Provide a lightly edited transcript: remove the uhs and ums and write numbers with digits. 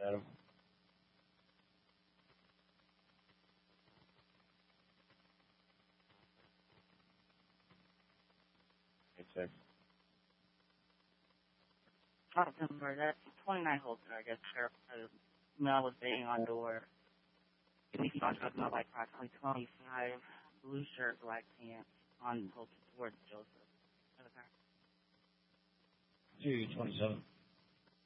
Adam. Hey, check. Number, that's 29 Holster, I guess, Sheriff. Mel was banging on door. We saw talking about like approximately 25 blue shirt, black pants on Holster towards Joseph. 227.